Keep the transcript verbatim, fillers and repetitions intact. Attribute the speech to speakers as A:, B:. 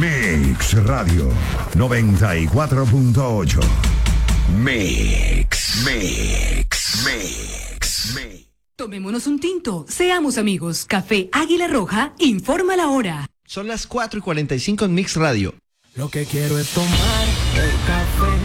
A: Mix Radio noventa y cuatro punto ocho. Mix, Mix, Mix, Mix.
B: Tomémonos un tinto, seamos amigos. Café Águila Roja informa la hora.
C: Son las cuatro y cuarenta y cinco en Mix Radio.
D: Lo que quiero es tomar el café.